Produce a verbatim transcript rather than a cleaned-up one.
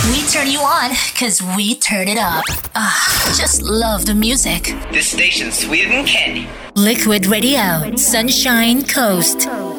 We turn you on because we turn it up. Ah, just love the music. This station's sweeter than candy. Liquid Radio, Sunshine Coast.